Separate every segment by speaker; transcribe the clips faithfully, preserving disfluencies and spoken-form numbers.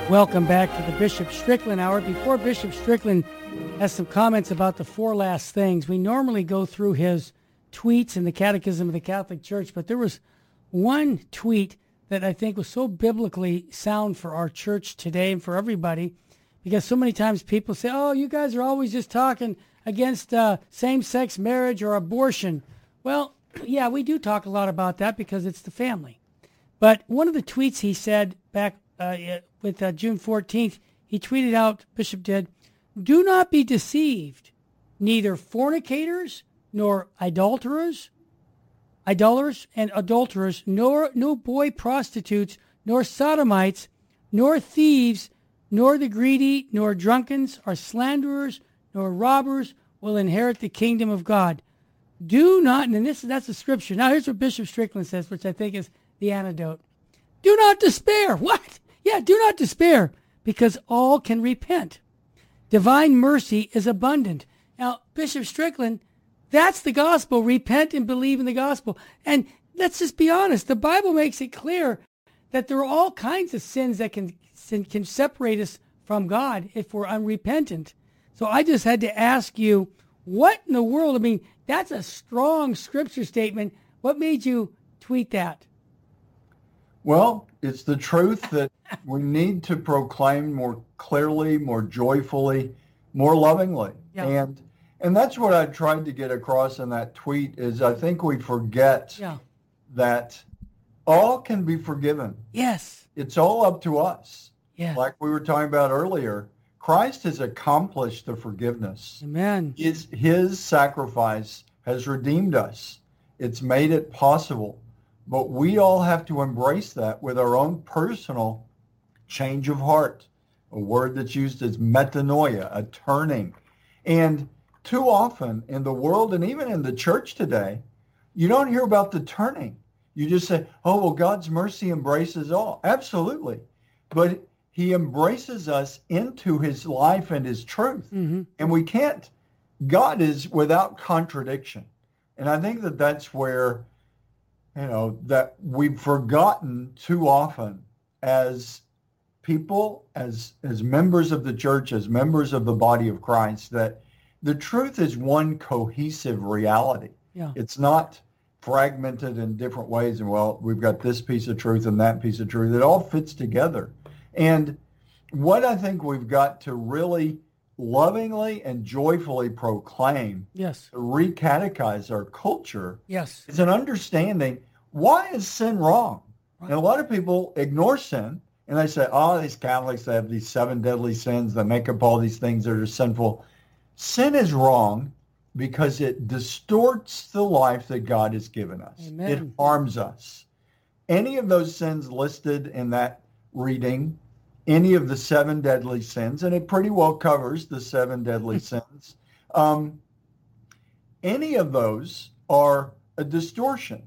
Speaker 1: Welcome back to the Bishop Strickland Hour. Before Bishop Strickland has some comments about the four last things, we normally go through his tweets in the Catechism of the Catholic Church, but there was one tweet that I think was so biblically sound for our church today and for everybody, because so many times people say, oh, you guys are always just talking against uh, same-sex marriage or abortion. Well, yeah, we do talk a lot about that because it's the family. But one of the tweets he said back uh, with uh, June fourteenth, he tweeted out, Bishop did, do not be deceived, neither fornicators nor adulterers, idolaters and adulterers, nor no boy prostitutes, nor sodomites, nor thieves, nor the greedy, nor drunkens, or slanderers, nor robbers will inherit the kingdom of God. Do not, and this that's the scripture. Now here's what Bishop Strickland says, which I think is the antidote. Do not despair. What? Yeah, do not despair, because all can repent. Divine mercy is abundant. Now, Bishop Strickland, that's the gospel. Repent and believe in the gospel. And let's just be honest. The Bible makes it clear that there are all kinds of sins that can can separate us from God if we're unrepentant. So I just had to ask you, what in the world? I mean, that's a strong scripture statement. What made you tweet that?
Speaker 2: Well, it's the truth that we need to proclaim more clearly, more joyfully, more lovingly.
Speaker 1: Yeah.
Speaker 2: And and that's what I tried to get across in that tweet is I think we forget
Speaker 1: yeah.
Speaker 2: that all can be forgiven.
Speaker 1: Yes.
Speaker 2: It's all up to us.
Speaker 1: Yes.
Speaker 2: Like we were talking about earlier, Christ has accomplished the forgiveness.
Speaker 1: Amen.
Speaker 2: His, his sacrifice has redeemed us. It's made it possible. But we all have to embrace that with our own personal change of heart. A word that's used as metanoia, a turning. And too often in the world and even in the church today, you don't hear about the turning. You just say, oh, well, God's mercy embraces all. Absolutely. But he embraces us into his life and his truth.
Speaker 1: Mm-hmm.
Speaker 2: And we can't. God is without contradiction. And I think that that's where, you know, that we've forgotten too often as people, as as members of the church, as members of the body of Christ, that the truth is one cohesive reality.
Speaker 1: Yeah.
Speaker 2: It's not fragmented in different ways. And, well, we've got this piece of truth and that piece of truth. It all fits together. And what I think we've got to really lovingly and joyfully proclaim,
Speaker 1: yes,
Speaker 2: to recatechize our culture,
Speaker 1: yes,
Speaker 2: is an understanding, why is sin wrong?
Speaker 1: Right.
Speaker 2: And a lot of people ignore sin, and they say, oh, these Catholics, they have these seven deadly sins, they make up all these things that are sinful. Sin is wrong because it distorts the life that God has given us.
Speaker 1: Amen.
Speaker 2: It harms us. Any of those sins listed in that reading, any of the seven deadly sins, and it pretty well covers the seven deadly sins, um, any of those are a distortion.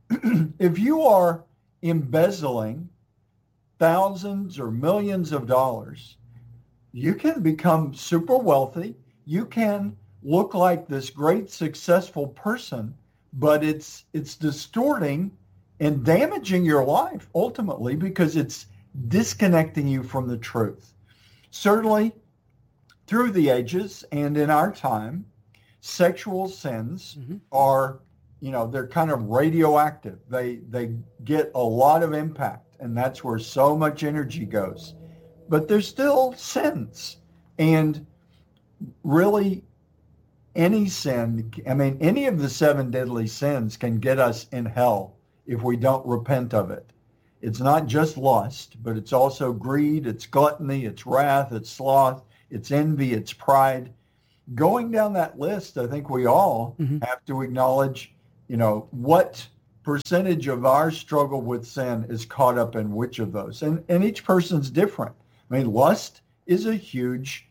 Speaker 2: If you are embezzling thousands or millions of dollars, you can become super wealthy. You can look like this great successful person, but it's it's distorting and damaging your life ultimately because it's disconnecting you from the truth. Certainly, through the ages and in our time, sexual sins mm-hmm. are, you know, they're kind of radioactive. They they get a lot of impact, and that's where so much energy goes. But they're still sins. And really, any sin, I mean, any of the seven deadly sins can get us in hell if we don't repent of it. It's not just lust, but it's also greed, it's gluttony, it's wrath, it's sloth, it's envy, it's pride. Going down that list, I think we all mm-hmm. have to acknowledge, you know, what percentage of our struggle with sin is caught up in which of those. And, and each person's different. I mean, lust is a huge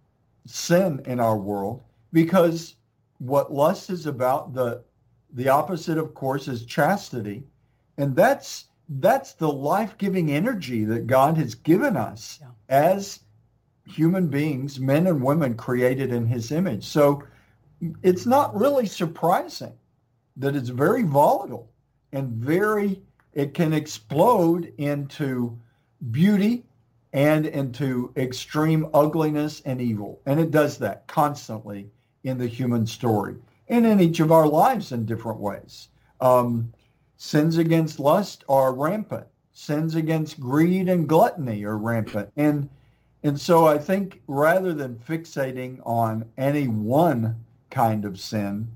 Speaker 2: sin in our world because what lust is about, the the opposite, of course, is chastity. And that's That's the life-giving energy that God has given us yeah. as human beings, men and women created in his image. So it's not really surprising that it's very volatile and very, it can explode into beauty and into extreme ugliness and evil. And it does that constantly in the human story and in each of our lives in different ways. Um, sins against lust are rampant. Sins against greed and gluttony are rampant. And and so I think rather than fixating on any one kind of sin,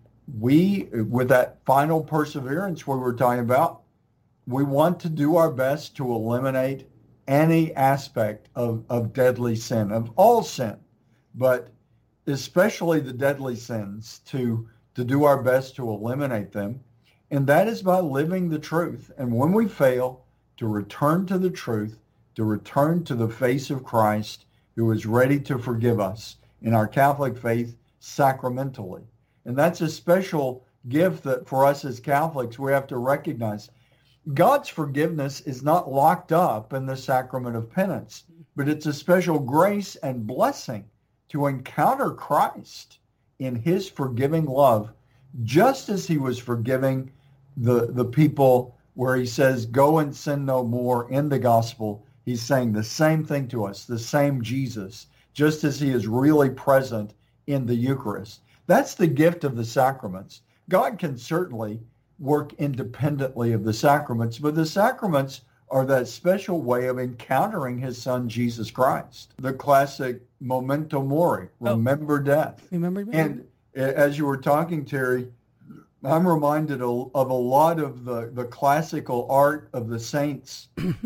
Speaker 2: we, with that final perseverance we were talking about, we want to do our best to eliminate any aspect of, of deadly sin, of all sin, but especially the deadly sins, to, to do our best to eliminate them. And that is by living the truth. And when we fail, to return to the truth, to return to the face of Christ, who is ready to forgive us in our Catholic faith sacramentally. And that's a special gift that for us as Catholics, we have to recognize. God's forgiveness is not locked up in the sacrament of penance, but it's a special grace and blessing to encounter Christ in his forgiving love, just as he was forgiving the, the people where he says, go and sin no more in the gospel. He's saying the same thing to us, the same Jesus, just as he is really present in the Eucharist. That's the gift of the sacraments. God can certainly work independently of the sacraments, but the sacraments are that special way of encountering his son, Jesus Christ. The classic memento mori, remember oh. death.
Speaker 1: Remember death.
Speaker 2: And as you were talking, Terry, I'm reminded of a lot of the, the classical art of the saints.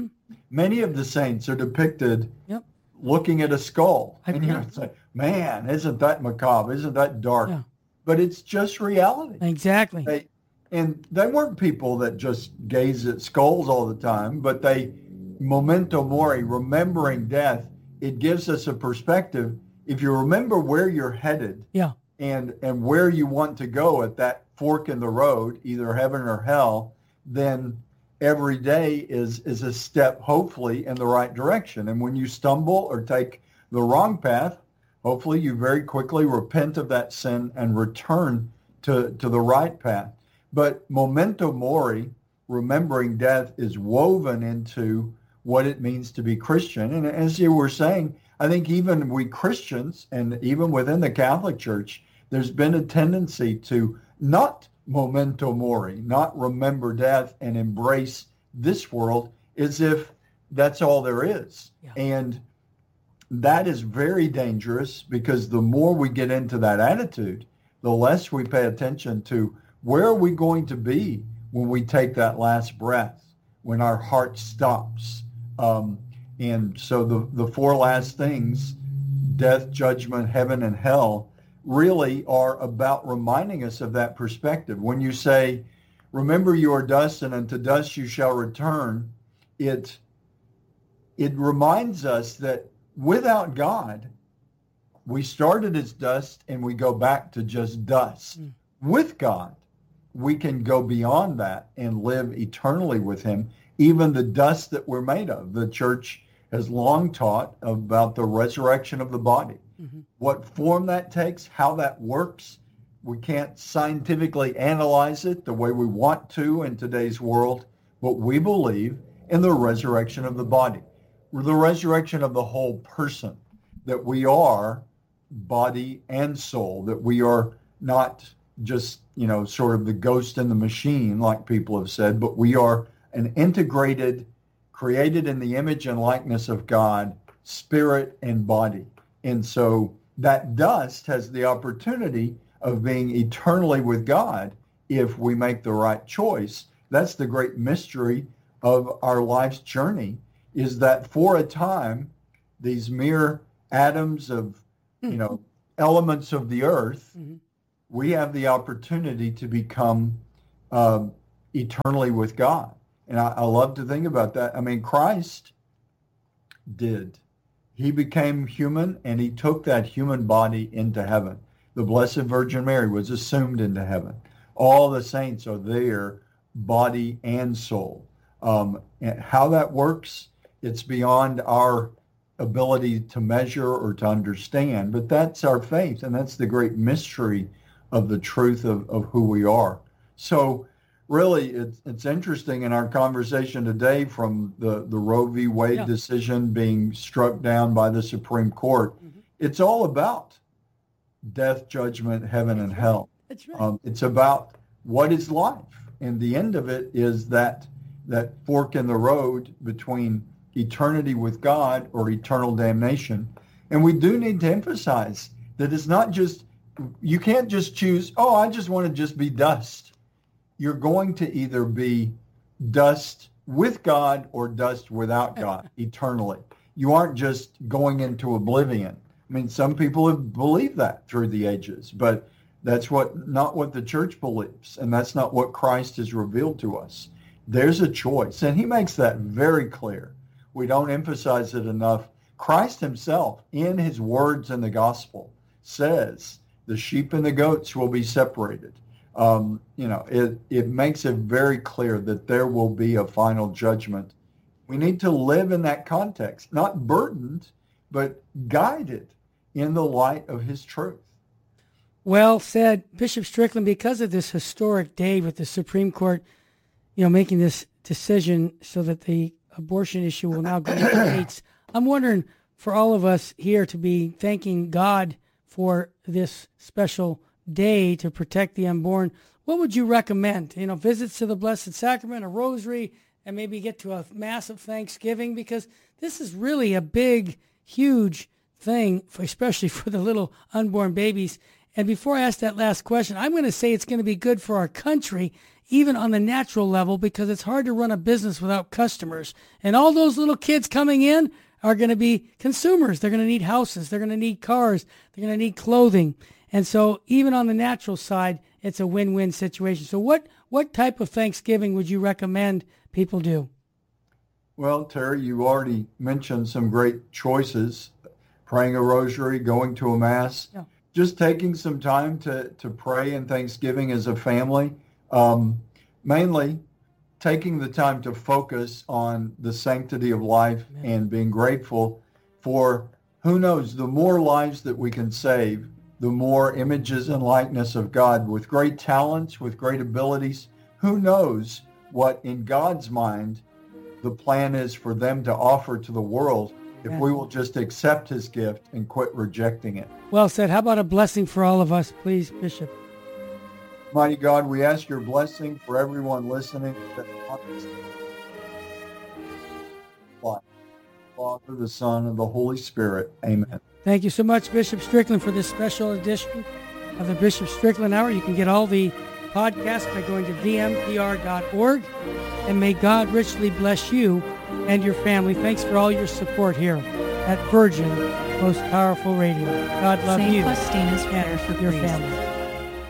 Speaker 2: Many of the saints are depicted yep. looking at a skull. I, and you're like, man, isn't that macabre? Isn't that dark? Yeah. But it's just reality.
Speaker 1: Exactly.
Speaker 2: They, and they weren't people that just gaze at skulls all the time, but they, memento mori, remembering death, it gives us a perspective. If you remember where you're headed
Speaker 1: yeah.
Speaker 2: and, and where you want to go at that fork in the road, either heaven or hell, then every day is, is a step, hopefully, in the right direction. And when you stumble or take the wrong path, hopefully you very quickly repent of that sin and return to, to the right path. But memento mori, remembering death, is woven into what it means to be Christian. And as you were saying, I think even we Christians, and even within the Catholic Church, there's been a tendency to not memento mori, not remember death and embrace this world as if that's all there is.
Speaker 1: Yeah.
Speaker 2: And that is very dangerous, because the more we get into that attitude, the less we pay attention to where are we going to be when we take that last breath, when our heart stops. Um, and so the, the four last things, death, judgment, heaven, and hell, really are about reminding us of that perspective. When you say, remember you are dust, and unto dust you shall return, it, it reminds us that without God, we started as dust and we go back to just dust. Mm. With God, we can go beyond that and live eternally with him, even the dust that we're made of. The church has long taught about the resurrection of the body. Mm-hmm. What form that takes, how that works, we can't scientifically analyze it the way we want to in today's world, but we believe in the resurrection of the body, the resurrection of the whole person, that we are body and soul, that we are not just, you know, sort of the ghost in the machine, like people have said, but we are an integrated, created in the image and likeness of God, spirit and body. And so that dust has the opportunity of being eternally with God if we make the right choice. That's the great mystery of our life's journey, is that for a time, these mere atoms of, you know, elements of the earth, mm-hmm. we have the opportunity to become um, eternally with God. And I, I love to think about that. I mean, Christ did. He became human, and he took that human body into heaven. The Blessed Virgin Mary was assumed into heaven. All the saints are there, body and soul. Um, and how that works, it's beyond our ability to measure or to understand, but that's our faith, and that's the great mystery of the truth of, of who we are. So really, it's, it's interesting in our conversation today from the, the Roe v. Wade yeah. decision being struck down by the Supreme Court. Mm-hmm. It's all about death, judgment, heaven, That's and right. hell.
Speaker 1: That's right.
Speaker 2: Um, it's about what is life. And the end of it is that that fork in the road between eternity with God or eternal damnation. And we do need to emphasize that it's not just, you can't just choose, oh, I just want to just be dust. You're going to either be dust with God or dust without God eternally. You aren't just going into oblivion. I mean, some people have believed that through the ages, but that's what not what the church believes, and that's not what Christ has revealed to us. There's a choice, and he makes that very clear. We don't emphasize it enough. Christ himself, in his words in the gospel, says the sheep and the goats will be separated. Um, you know, it, it makes it very clear that there will be a final judgment. We need to live in that context, not burdened, but guided in the light of his truth.
Speaker 1: Well said, Bishop Strickland. Because of this historic day with the Supreme Court, you know, making this decision so that the abortion issue will now go to states, I'm wondering for all of us here to be thanking God for this special day to protect the unborn, what would you recommend? You know, visits to the Blessed Sacrament, a rosary, and maybe get to a Mass of Thanksgiving, because this is really a big, huge thing, for, especially for the little unborn babies. And before I ask that last question, I'm going to say it's going to be good for our country, even on the natural level, because it's hard to run a business without customers. And all those little kids coming in are going to be consumers. They're going to need houses. They're going to need cars. They're going to need clothing. And so even on the natural side, it's a win-win situation. So what, what type of Thanksgiving would you recommend people do?
Speaker 2: Well, Terry, you already mentioned some great choices. Praying a rosary, going to a Mass. Yeah. Just taking some time to, to pray in Thanksgiving as a family. Um, mainly taking the time to focus on the sanctity of life Amen. And being grateful for, who knows, the more lives that we can save, the more images and likeness of God with great talents, with great abilities. Who knows what in God's mind the plan is for them to offer to the world if we will just accept his gift and quit rejecting it.
Speaker 1: Well said. How about a blessing for all of us, please, Bishop?
Speaker 2: Mighty God, we ask your blessing for everyone listening. Father, the Son, and the Holy Spirit. Amen.
Speaker 1: Thank you so much, Bishop Strickland, for this special edition of the Bishop Strickland Hour. You can get all the podcasts by going to v m p r dot org. And may God richly bless you and your family. Thanks for all your support here at Virgin Most Powerful Radio. God love
Speaker 3: Saint
Speaker 1: you
Speaker 3: Faustina's prayer for
Speaker 1: your
Speaker 3: priests.
Speaker 1: family.